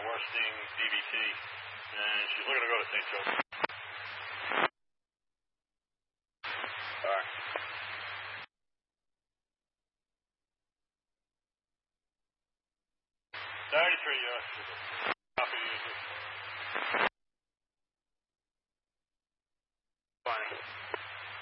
Worsting, DVT, and she's looking to go to St. Joseph. All right. 33,